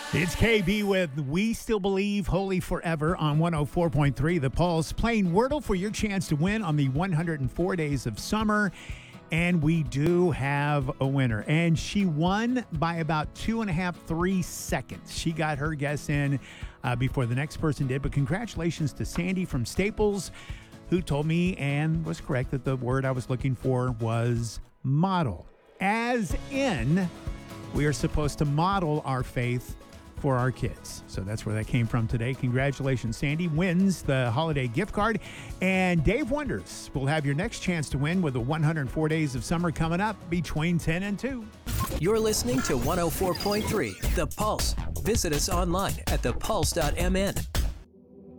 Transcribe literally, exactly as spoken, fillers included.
It's K B with We Still Believe Holy Forever on one oh four point three The Pulse. Playing Wordle for your chance to win on the one hundred four days of summer. And we do have a winner. And she won by about two and a half, three seconds. She got her guess in uh, before the next person did. But congratulations to Sandy from Staples, who told me and was correct that the word I was looking for was model. As in, we are supposed to model our faith for our kids. So that's where that came from today. Congratulations, Sandy wins the holiday gift card. And Dave Wonders will have your next chance to win with the one hundred four days of summer coming up between ten and two. You're listening to one oh four point three The Pulse. Visit us online at the pulse dot m n.